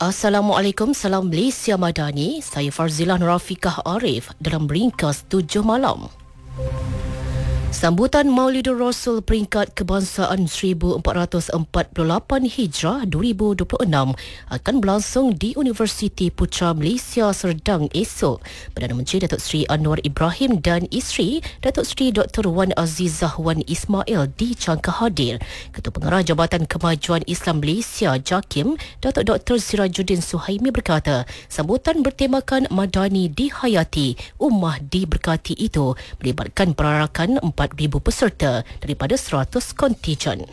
Assalamualaikum, salam Malaysia Madani. Saya Farzilah Nurafikah Arif dalam Ringkas 7 Malam. Sambutan Maulidur Rasul peringkat kebangsaan 1448 Hijrah 2026 akan berlangsung di Universiti Putra Malaysia Serdang esok. Perdana Menteri Datuk Seri Anwar Ibrahim dan isteri Datuk Seri Dr. Wan Azizah Wan Ismail dicangka hadir. Ketua Pengarah Jabatan Kemajuan Islam Malaysia JAKIM, Datuk Dr. Sirajuddin Suhaimi berkata, sambutan bertemakan Madani dihayati, ummah diberkati itu melibatkan perarakan 4,000 peserta daripada 100 kontijen.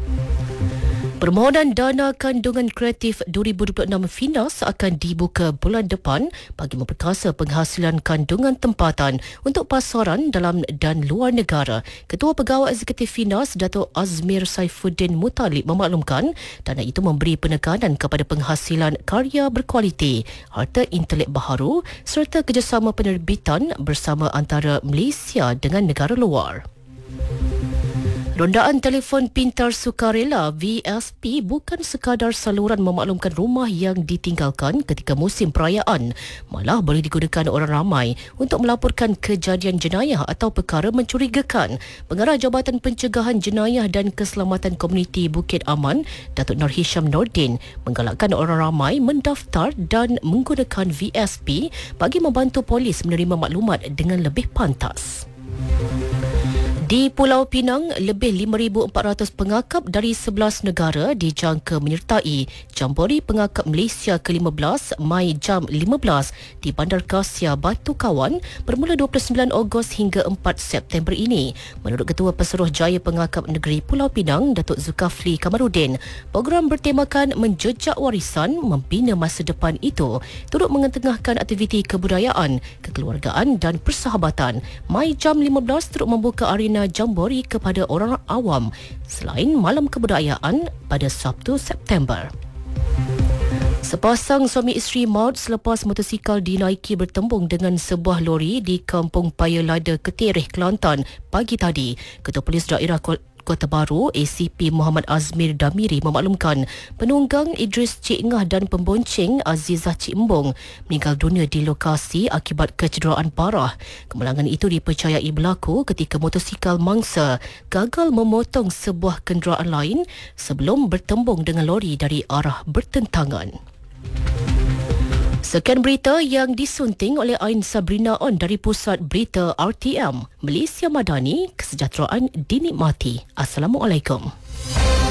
Permohonan dana kandungan kreatif 2026 FINAS akan dibuka bulan depan bagi memperkasa penghasilan kandungan tempatan untuk pasaran dalam dan luar negara. Ketua Pegawai Eksekutif FINAS, Datuk Azmir Saifuddin Mutalib memaklumkan dana itu memberi penekanan kepada penghasilan karya berkualiti, harta intelek baharu serta kerjasama penerbitan bersama antara Malaysia dengan negara luar. Rondaan telefon pintar sukarela VSP bukan sekadar saluran memaklumkan rumah yang ditinggalkan ketika musim perayaan, malah boleh digunakan orang ramai untuk melaporkan kejadian jenayah atau perkara mencurigakan. Pengarah Jabatan Pencegahan Jenayah dan Keselamatan Komuniti Bukit Aman, Datuk Nur Hisham Nordin, menggalakkan orang ramai mendaftar dan menggunakan VSP bagi membantu polis menerima maklumat dengan lebih pantas. Di Pulau Pinang, lebih 5,400 pengakap dari 11 negara dijangka menyertai Jambori Pengakap Malaysia ke-15 Mai Jam 15 di Bandar Kasia Batu Kawan bermula 29 Ogos hingga 4 September ini. Menurut Ketua Pesuruhjaya Pengakap Negeri Pulau Pinang, Datuk Zulkafli Kamarudin, program bertemakan menjejak warisan membina masa depan itu turut mengetengahkan aktiviti kebudayaan, kekeluargaan dan persahabatan. Mai Jam 15 turut membuka arena Jambori kepada orang awam selain malam kebudayaan pada Sabtu September. Sepasang suami isteri maut selepas motosikal dinaiki bertembung dengan sebuah lori di Kampung Paya Lada, Ketirih, Kelantan pagi tadi. Ketua Polis Daerah Kota Baru ACP Muhammad Azmir Damiri memaklumkan penunggang Idris Cik Ngah dan pembonceng Azizah Cik Embong meninggal dunia di lokasi akibat kecederaan parah. Kemalangan itu dipercayai berlaku ketika motosikal mangsa gagal memotong sebuah kenderaan lain sebelum bertembung dengan lori dari arah bertentangan. Sekian berita yang disunting oleh Ain Sabrina On dari Pusat Berita RTM. Malaysia Madani, kesejahteraan dinikmati. Assalamualaikum.